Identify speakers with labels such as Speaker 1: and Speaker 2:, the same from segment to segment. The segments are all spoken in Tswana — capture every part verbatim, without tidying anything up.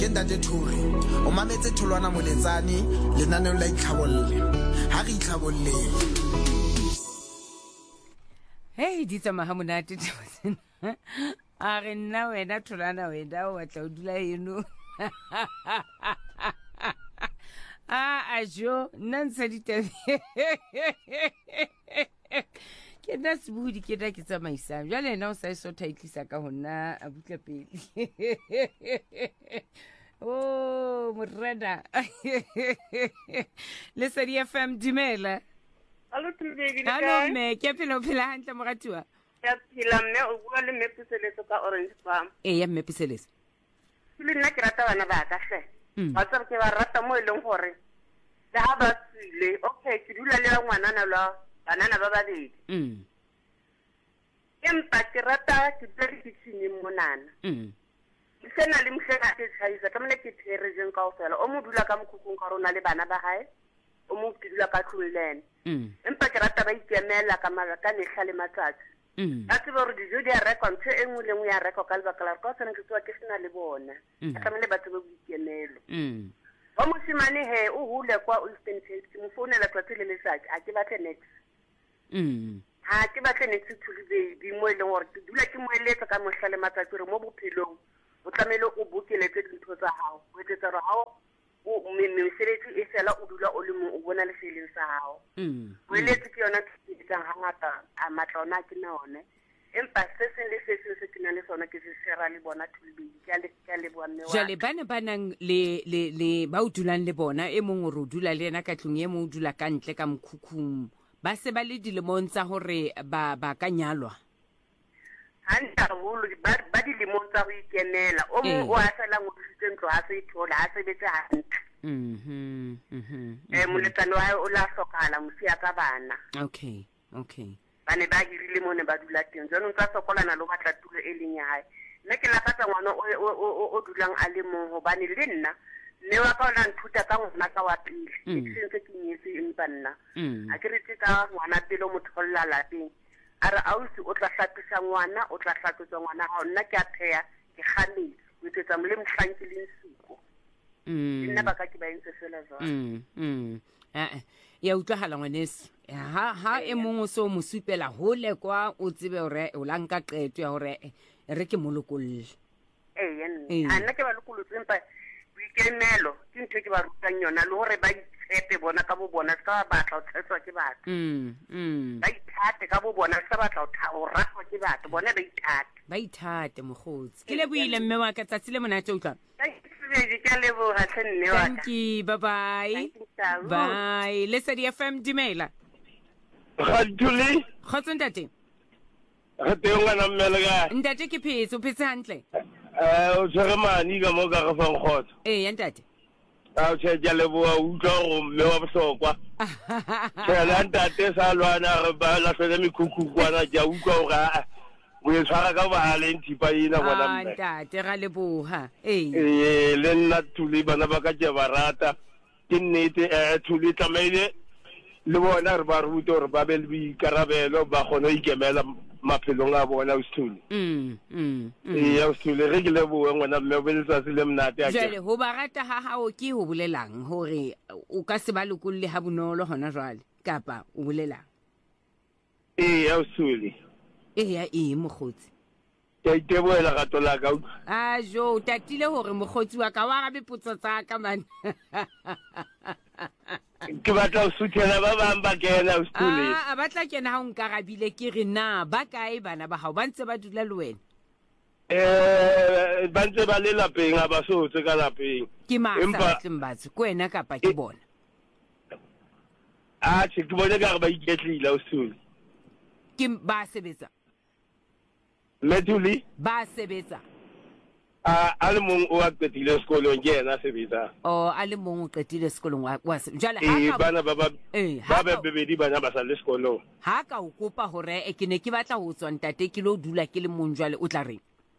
Speaker 1: ke ntate Thuri o mametse Tholwana Moletsane lenaneo la itlhabolle ha re itlhabolle.
Speaker 2: Hey ditsa mahamonate tsena a re nna wena Tholwana wena o batla o dula eno ah ajo nansa ditabe ke na sebudi ke da ke tsamaisang jale na o sa iso titlisa ka hona a butla pele oh morada le Sedi F M dimela.
Speaker 3: Allo Tulbegi le
Speaker 2: Allo me ke pelo phela hantle moratua
Speaker 3: ya phela mme o bua le Mephiselelo ka Orange Farm.
Speaker 2: Eh ya Mephiselelo
Speaker 3: le nna ke rata bana ba ka hle ba tsara ke ba rata mo eleng gore le ha ba tsile okay ke dula le ngwana na la banana ba babedi
Speaker 2: mm
Speaker 3: empa ke rata ke tsere kitchen monana
Speaker 2: mm
Speaker 3: sena le mhlela ke tshaiza ka mne ke tere jeng ka ofela o mo dula ka mokhukhung ka rona le bana ba hae o mo dula ka tlwelene
Speaker 2: mm
Speaker 3: empa ke rata ba ikemela ka mala ka nehla le matsatsi
Speaker 2: mm
Speaker 3: a tsebe re dijo di a rekwa ntse e nngwe le nngwe ya rekwa ka lebaka la ka tsena ke tswa ke sena le bona ka mne batho ba ikemelo
Speaker 2: mm
Speaker 3: o mo simane he o hule kwa Eastern Cape mo founela twa le lesaki a ke batle next
Speaker 2: mm
Speaker 3: ha ke batle next to baby mo ile gore ke dula ke mo eletsa ka mohla le matsatsi re mo bophelong o tlamelo o bokeletse dintho tsa hao o etsetsa re hao o mesebetsi e fela o dula o le mo o bona le feeling sa hao
Speaker 2: mm
Speaker 3: o eletse ke yona ke tsang hangata a matlona ke na one empa se se le se se ke na le sona ke se shera le bona Tulbegi ke le ke le bua mme wa
Speaker 2: jale bana banang le le le ba o dulang le bona e mong o dula le ena ka tlung e mong o dula ka ntle ka mokhukhung ba se ba le dilemong tsa hore ba ba ka nyalwa
Speaker 3: hanta holo ba ba dilemong tsa go ikenela o mo o a sala ngo tsentlo ha se ithola ha se betse hantle
Speaker 2: mhm mhm
Speaker 3: eh moletsane wa o la sokala mosia ka bana
Speaker 2: okay okay
Speaker 3: bane ba hirile mone ba dula teng jalo ntsa sokolana lo batla tulo e leng ya hae nna ke la ka ngwana o o dulang a le mong hobane le nna ne wa ka ona nthuta ka ngwana ka wa pele ke sentse ke nyetse empa nna a ke re ka ngwana pele o motholla lapeng ara ausi o tla hlapisa ngwana o tla hlapisa ngwana ha nna ke a pheya ke khamile o etsetsa mole mhlanki le nsuko
Speaker 2: mm
Speaker 3: nna ba ka ke ba entse fela jwalo
Speaker 2: mm mm eh ya utlwahala ngwaneso ha ha e mong o so mo supela hole kwa o tsebe hore o la nka qeto ya hore re ke molokolle
Speaker 3: eh yana nna ke ba lokolotse empa boikemelo ke ntho ke ba rutang yona le hore ba itshepe bona ka bo bona ska ba batla o tshetswa ke batho
Speaker 2: mm mm
Speaker 3: ba ithate ka bo bona ska batla o ratwa ke batho bona ba ithate
Speaker 2: ba ithate mogotsi ke le buile mme wa ka tsatsi le monate o tla thank you bye bye bye le Sedi F M dimela
Speaker 4: Khaduli
Speaker 2: khotso ntate
Speaker 4: Khate ngwana mmele ga
Speaker 2: ntate ke phetse o phetse hantle
Speaker 4: eh o tshwere mani ka mo ka ga fang khotso
Speaker 2: eh ntate
Speaker 4: a o tshe jale bo utlwa go mme wa bohlokwa tsela ntate sa lwana re ba la fela mikhukhu kwana ja utlwa go ga o e tshwara ka ba le ntipa ina ngwana mme
Speaker 2: ntate ga le boha eh
Speaker 4: eh le nna Thuli bana ba ka je barata ke nnete eh Thuli tamaile le bona re ba ruta hore ba be le boikarabelo ba gone ikemela maphelong a bona o Thuli
Speaker 2: mm mm
Speaker 4: eh ya o Thuli re ke le bo ngwana mme o be le tsatsi le mnate a ke
Speaker 2: jale ho ba rata ha hao ke ho bolelang hore o ka se ba lokolle ha bonolo hona jwale kapa o bolelang
Speaker 4: eh ya o Thuli
Speaker 2: eh ya e mogotsi
Speaker 4: ke iteboela ga tola ka
Speaker 2: a jo tatile hore mogotsi wa ka wa ga bepotso tsa ka man
Speaker 4: ke batla o suthela ba bang ba kena o Thuli
Speaker 2: a batla kena ha o nkarabile ke re na ba kae bana ba hao ba ntse ba dula le wena
Speaker 4: eh ba ntse ba le lapeng a ba sotse ka lapeng
Speaker 2: ke masa tlembatse ko wena kapa ke bona
Speaker 4: a ke bona ka ba iketlile o Thuli
Speaker 2: ke ba sebetsa
Speaker 4: Methuli
Speaker 2: ba sebetsa
Speaker 4: a ale mong o a qetile sekolong ke yena sebetsa
Speaker 2: o ale mong o qetile sekolong wa jala
Speaker 4: ha ka bana ba ba
Speaker 2: eh
Speaker 4: ba ba bebedi bana ba sa le sekolong
Speaker 2: ha ka o kopa hore e ke ne ke batla ho tswa ntate ke lo dula ke le mong jwale o tla reng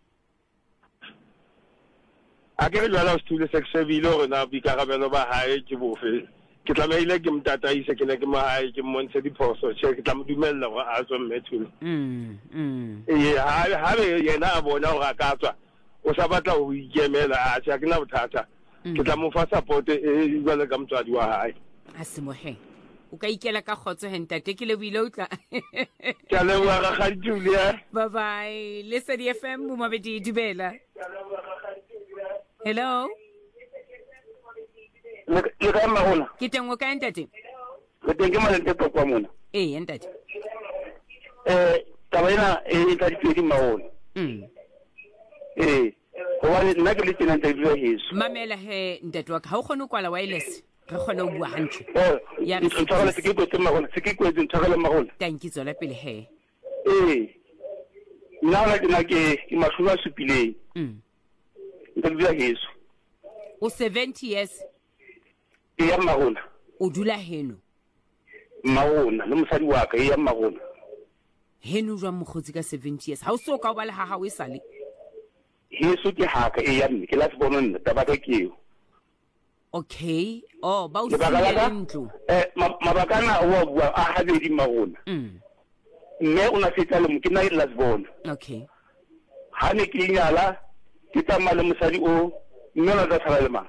Speaker 4: a ke re jwala o Thuli seksebile hore na bikarabelo ba hae ke bofe ke tlameile ke mtataise ke ne ke mahae ke mmontshe diphoso che ke tla mo dumella go a tswa Methuli
Speaker 2: mm mm
Speaker 4: eh ha ha yena a bona go ka tswa o sa batla ho ikemela a tsa ke na bothata ke tla mo fa support e jwale ka motswadi wa hae
Speaker 2: a se mohe o ka ikela ka khotso hentate ke le buile utla
Speaker 4: ke le wa ga ga Julia
Speaker 2: bye bye listen di F M mo mabedi dibela hello
Speaker 4: le ka mahona
Speaker 2: ke teng o ka entate
Speaker 4: ke teng ke malente to kwa mona
Speaker 2: eh entate
Speaker 4: eh tabaina e ka dipedi mahona
Speaker 2: mm
Speaker 4: eh ho wa nna ke le tsena interview heso
Speaker 2: mamela he ntate wa ka ha o khone kwala wireless re khone o bua hantle
Speaker 4: ya re tsagala se ke go tsema mahona se ke go tsagala mahona
Speaker 2: thank you zola pele he
Speaker 4: eh nna la ke na ke ke mahlola supileng
Speaker 2: mm
Speaker 4: interview heso
Speaker 2: o seventy years
Speaker 4: e ya mahona
Speaker 2: o dula heno
Speaker 4: mahona le mosadi wa ka e ya mahona
Speaker 2: heno jwa mogotsi ka seventy years ha o so ka o ba le ha ha o isale
Speaker 4: heso ke haka e ya mme ke la se bona nna taba ka ke
Speaker 2: okay oh ba o sile ntlo
Speaker 4: eh mabakana wa bua a habedi mahona
Speaker 2: mm
Speaker 4: mme una fetsa le mo ke na e la se bona
Speaker 2: okay
Speaker 4: ha ne ke nyala ke tsamaya le mosadi o mme la tsa tsala le mang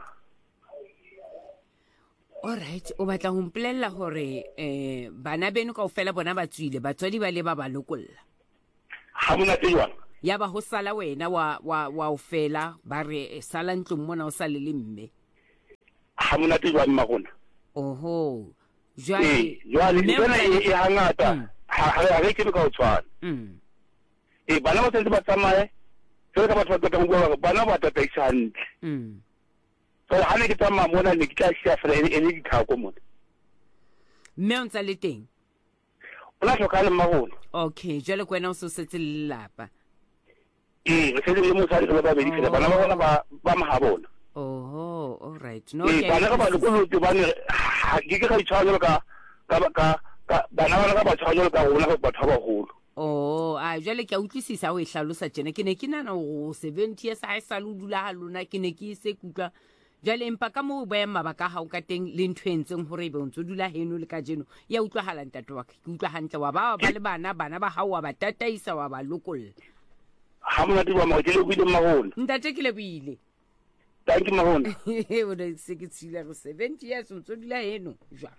Speaker 2: alright o batla ho mpolella hore eh bana beno kaofela bona ba tswile batswadi ba le ba ba lokolla
Speaker 4: ha mona te jwang
Speaker 2: ya ba ho sala wena wa wa wa o fela ba re sala ntlong mona o sale le mme
Speaker 4: ha mona te jwang magona
Speaker 2: oho jwale
Speaker 4: jwale bona e hangata ha ha re ke ka o tshwana
Speaker 2: mm
Speaker 4: e bana ba tsentse ba tsamaye se ka batho ba tla go bana ba tla tsa hantle
Speaker 2: mm
Speaker 4: so ha ne ke tsamaya mona ne ke tla shia fela e le dithako mona
Speaker 2: mme o ntse le teng
Speaker 4: o la hloka le magona
Speaker 2: okay jwale ko wena o so setse le lapa
Speaker 4: eh re setse le mosadi le ba bedi fela bana ba bona ba ba mahabona
Speaker 2: oho all right no
Speaker 4: okay bana ka ba le go tse bane ke ke ga itshwanya ka ka ka bana bana ka ba tshwanya ka rona ka batho ba holo
Speaker 2: oh a jwale ke a utlwisisa o e hlalosa tsena ke ne ke nana o seventy years ha e sa le dula ha lona ke ne ke se kutla jwale empa ka mo ba emma ba ka ha o ka teng le ntwentseng hore be o ntse dula heno le ka jeno ya utlwahala ntate wa ka ke utlwa hantle wa ba ba le bana bana ba ha wa ba tataisa wa ba lokolla
Speaker 4: ha mona di ba mo ke le buile magona
Speaker 2: ntate ke le buile
Speaker 4: thank you magona
Speaker 2: o ne se ke tsile go seventy years o ntse dula heno jwa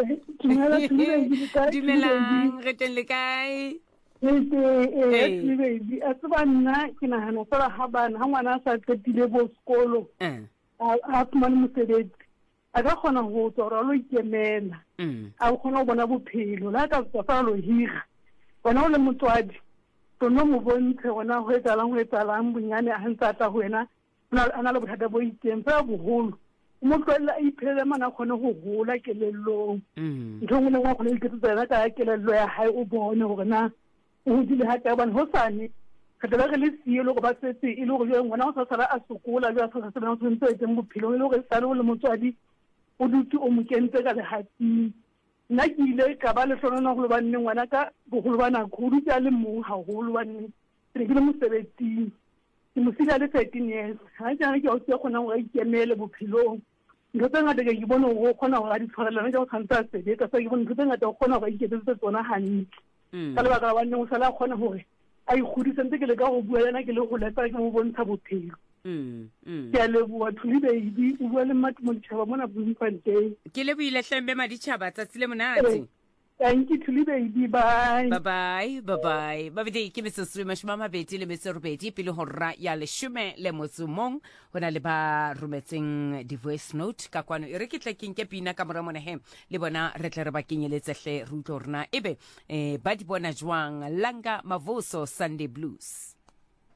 Speaker 2: dumelang re teng le kae
Speaker 5: eh baby a tsaba nna ke nahana fela ha bana ha ngwana sa qetile bo sekolo
Speaker 2: eh
Speaker 5: a fumane mosebetsi a ka kgona ho tsora lo ikemela a kgona ho bona bophelo la ka tsa fela lo hira bona o le motswadi to no mo bontshe gona ho etsalang ho etsalang bunyane a ntse a tla ho wena ana le bothata bo ikeng fa boholo mo tloela iphele mana khone ho hola kelellong ntho ngwe ngwe khone iketsa ka kelello ya hae o bone hore na o dile ha ka bana ho sane ka tla re le sielo go ba setse e le go jeng ngwana o sa sala a sokola ja sa sa bana o ntse e teng bophelo e le go sala o le motswadi o dutse o mo kentse ka le hati nna ke ile ka ba le hlona go le banne ngwana ka go go bana go dutse a le mong ha go le banne re ke le mosebetsi ke mosila le thirteen years ha ja ke o tse khona go ikemele bophelong ntho tse ngata ke bona go khona go a di tshwarelana ja go tshwantsa sebe ka sa ke bona ntho tse ngata go khona go iketsetsa tsona hantle ka le ba ka banne o sala khona hore a ikgodisa ntse ke le ka go bua yana ke le go letsa ke mo bontsha bophelo ke a leboa thuli baby o bua le mati mo ditšhaba mona Bloemfontein
Speaker 2: ke le buile hlembe maditšhaba tsatsi le monate
Speaker 5: thank you thuli baby bye
Speaker 2: bye bye bye bye ba bidi ke metsotso e mashome a mabedi le metso e robedi pele ho rra ya leshome le motso mong ho na le ba rometseng di voice note ka kwano e re ke tla keng ke pina ka mora mona he le bona re tle re ba kenyeletse hle re utlwe rena ebe eh ba di bona jwang Langa Mavoso Sunday Blues.